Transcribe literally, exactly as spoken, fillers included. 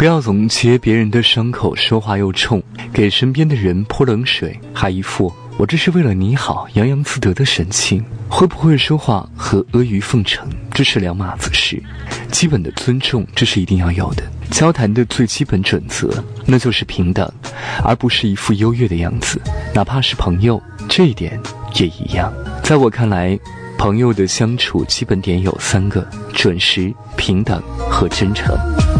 不要总揭别人的伤口，说话又冲，给身边的人泼冷水，还一副我这是为了你好洋洋自得的神情。会不会说话和阿谀奉承，这是两码子事。基本的尊重，这是一定要有的。交谈的最基本准则，那就是平等，而不是一副优越的样子。哪怕是朋友，这一点也一样。在我看来，朋友的相处基本点有三个：准时、平等和真诚。